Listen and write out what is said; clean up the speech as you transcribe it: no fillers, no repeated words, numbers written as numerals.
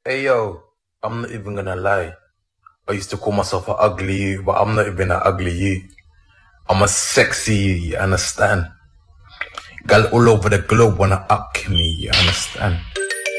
Hey yo, I'm not even gonna lie. I used to call myself an ugly you, but I'm not even an ugly you. I'm a sexy you, you understand? Girl all over the globe wanna up me, you understand?